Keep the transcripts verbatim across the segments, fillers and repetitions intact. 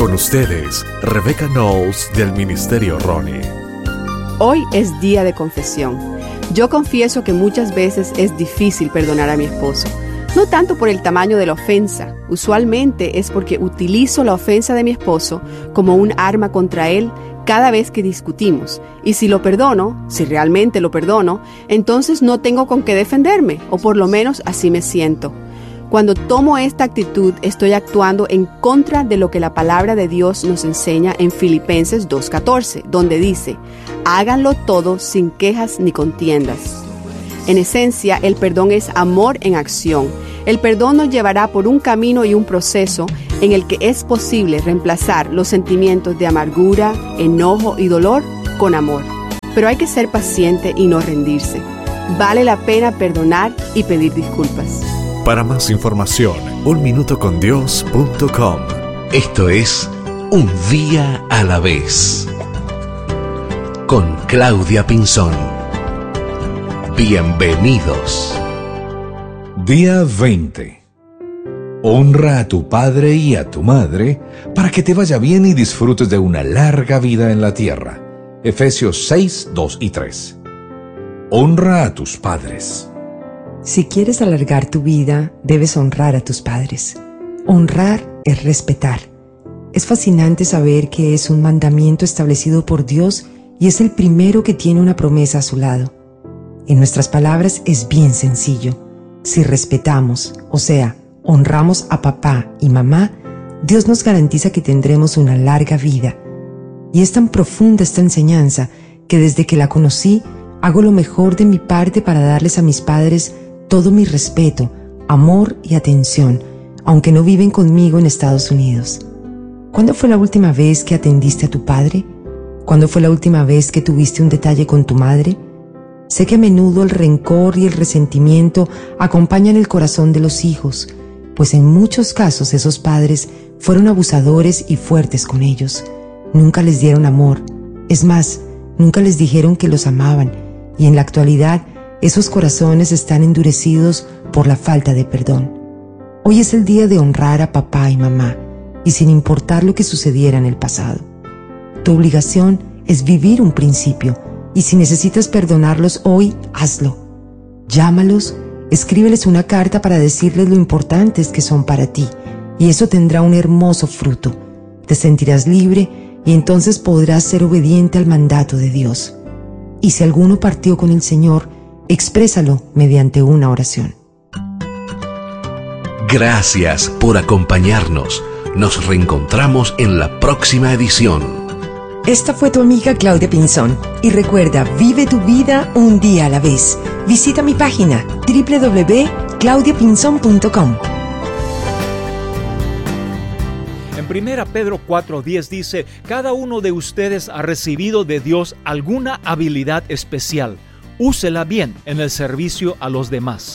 Con ustedes, Rebecca Knowles del Ministerio Ronnie. Hoy es día de confesión. Yo confieso que muchas veces es difícil perdonar a mi esposo. No tanto por el tamaño de la ofensa, usualmente es porque utilizo la ofensa de mi esposo como un arma contra él cada vez que discutimos. Y si lo perdono, si realmente lo perdono, entonces no tengo con qué defenderme, o por lo menos así me siento. Cuando tomo esta actitud, estoy actuando en contra de lo que la palabra de Dios nos enseña en Filipenses dos catorce, donde dice: háganlo todo sin quejas ni contiendas. En esencia, el perdón es amor en acción. El perdón nos llevará por un camino y un proceso en el que es posible reemplazar los sentimientos de amargura, enojo y dolor con amor. Pero hay que ser paciente y no rendirse. Vale la pena perdonar y pedir disculpas. Para más información, un minuto con dios punto com. Esto es Un Día a la Vez, con Claudia Pinzón. Bienvenidos. Día veinte. Honra a tu padre y a tu madre para que te vaya bien y disfrutes de una larga vida en la tierra. Efesios seis, dos y tres. Honra a tus padres. Si quieres alargar tu vida, debes honrar a tus padres. Honrar es respetar. Es fascinante saber que es un mandamiento establecido por Dios y es el primero que tiene una promesa a su lado. En nuestras palabras es bien sencillo. Si respetamos, o sea, honramos a papá y mamá, Dios nos garantiza que tendremos una larga vida. Y es tan profunda esta enseñanza que desde que la conocí, hago lo mejor de mi parte para darles a mis padres todo mi respeto, amor y atención, aunque no viven conmigo en Estados Unidos. ¿Cuándo fue la última vez que atendiste a tu padre? ¿Cuándo fue la última vez que tuviste un detalle con tu madre? Sé que a menudo el rencor y el resentimiento acompañan el corazón de los hijos, pues en muchos casos esos padres fueron abusadores y fuertes con ellos. Nunca les dieron amor. Es más, nunca les dijeron que los amaban, y en la actualidad esos corazones están endurecidos por la falta de perdón. Hoy es el día de honrar a papá y mamá, y sin importar lo que sucediera en el pasado. Tu obligación es vivir un principio, y si necesitas perdonarlos hoy, hazlo. Llámalos, escríbeles una carta para decirles lo importantes que son para ti, y eso tendrá un hermoso fruto. Te sentirás libre y entonces podrás ser obediente al mandato de Dios. Y si alguno partió con el Señor, exprésalo mediante una oración. Gracias por acompañarnos. Nos reencontramos en la próxima edición. Esta fue tu amiga Claudia Pinzón. Y recuerda, vive tu vida un día a la vez. Visita mi página doble u doble u doble u punto claudia pinzón punto com. En primera Pedro cuatro diez dice: cada uno de ustedes ha recibido de Dios alguna habilidad especial. Úsela bien en el servicio a los demás.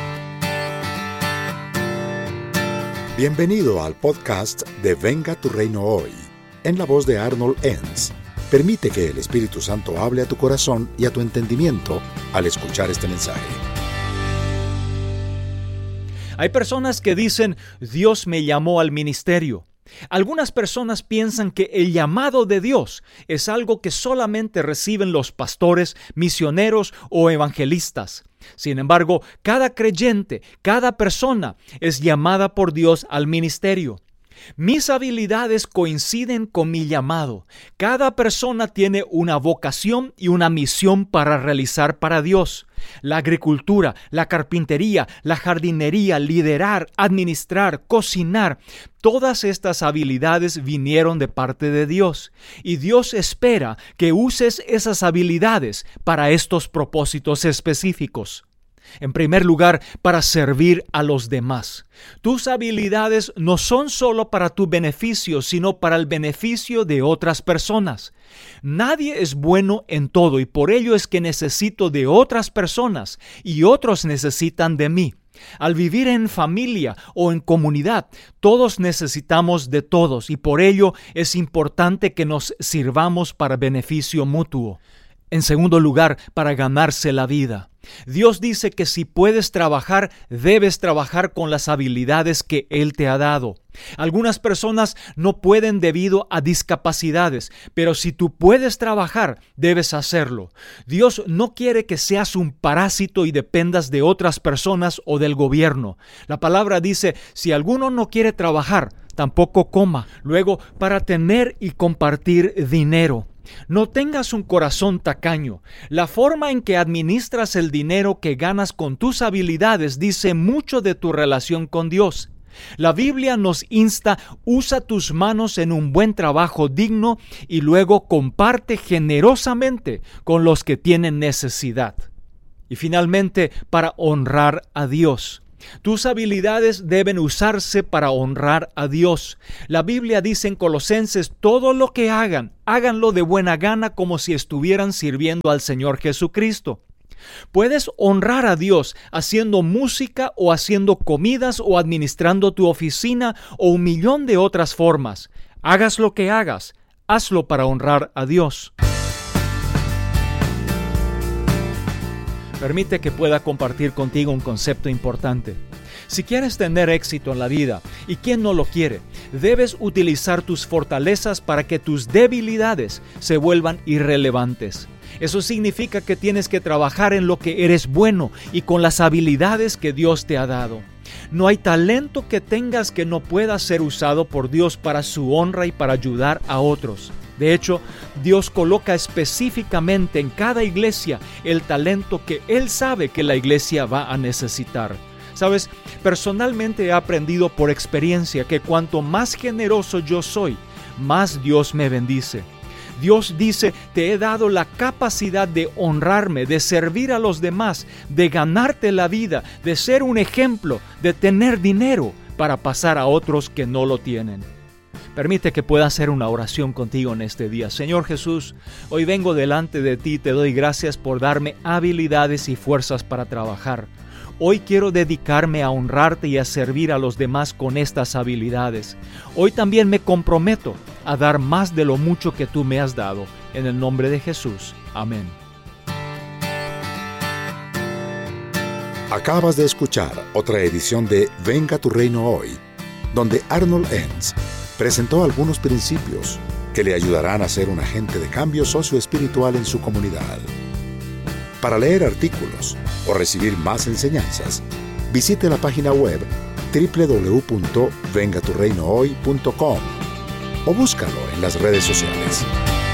Bienvenido al podcast de Venga tu Reino Hoy, en la voz de Arnold Enns. Permite que el Espíritu Santo hable a tu corazón y a tu entendimiento al escuchar este mensaje. Hay personas que dicen: Dios me llamó al ministerio. Algunas personas piensan que el llamado de Dios es algo que solamente reciben los pastores, misioneros o evangelistas. Sin embargo, cada creyente, cada persona es llamada por Dios al ministerio. Mis habilidades coinciden con mi llamado. Cada persona tiene una vocación y una misión para realizar para Dios. La agricultura, la carpintería, la jardinería, liderar, administrar, cocinar, todas estas habilidades vinieron de parte de Dios. Y Dios espera que uses esas habilidades para estos propósitos específicos. En primer lugar, para servir a los demás. Tus habilidades no son solo para tu beneficio, sino para el beneficio de otras personas. Nadie es bueno en todo y por ello es que necesito de otras personas y otros necesitan de mí. Al vivir en familia o en comunidad, todos necesitamos de todos y por ello es importante que nos sirvamos para beneficio mutuo. En segundo lugar, para ganarse la vida. Dios dice que si puedes trabajar, debes trabajar con las habilidades que Él te ha dado. Algunas personas no pueden debido a discapacidades, pero si tú puedes trabajar, debes hacerlo. Dios no quiere que seas un parásito y dependas de otras personas o del gobierno. La palabra dice, si alguno no quiere trabajar, tampoco coma. Luego, para tener y compartir dinero. No tengas un corazón tacaño. La forma en que administras el dinero que ganas con tus habilidades dice mucho de tu relación con Dios. La Biblia nos insta, usa tus manos en un buen trabajo digno y luego comparte generosamente con los que tienen necesidad. Y finalmente, para honrar a Dios. Tus habilidades deben usarse para honrar a Dios. La Biblia dice en Colosenses, todo lo que hagan, háganlo de buena gana como si estuvieran sirviendo al Señor Jesucristo. Puedes honrar a Dios haciendo música o haciendo comidas o administrando tu oficina o un millón de otras formas. Hagas lo que hagas, hazlo para honrar a Dios. Permite que pueda compartir contigo un concepto importante. Si quieres tener éxito en la vida, ¿y quién no lo quiere?, debes utilizar tus fortalezas para que tus debilidades se vuelvan irrelevantes. Eso significa que tienes que trabajar en lo que eres bueno y con las habilidades que Dios te ha dado. No hay talento que tengas que no pueda ser usado por Dios para su honra y para ayudar a otros. De hecho, Dios coloca específicamente en cada iglesia el talento que Él sabe que la iglesia va a necesitar. Sabes, personalmente he aprendido por experiencia que cuanto más generoso yo soy, más Dios me bendice. Dios dice, te he dado la capacidad de honrarme, de servir a los demás, de ganarte la vida, de ser un ejemplo, de tener dinero para pasar a otros que no lo tienen. Permite que pueda hacer una oración contigo en este día. Señor Jesús, hoy vengo delante de ti, te doy gracias por darme habilidades y fuerzas para trabajar. Hoy quiero dedicarme a honrarte y a servir a los demás con estas habilidades. Hoy también me comprometo a dar más de lo mucho que tú me has dado. En el nombre de Jesús. Amén. Acabas de escuchar otra edición de Venga tu Reino Hoy, donde Arnold Enns presentó algunos principios que le ayudarán a ser un agente de cambio socioespiritual en su comunidad. Para leer artículos o recibir más enseñanzas, visite la página web doble u doble u doble u punto venga tu reino hoy punto com o búscalo en las redes sociales.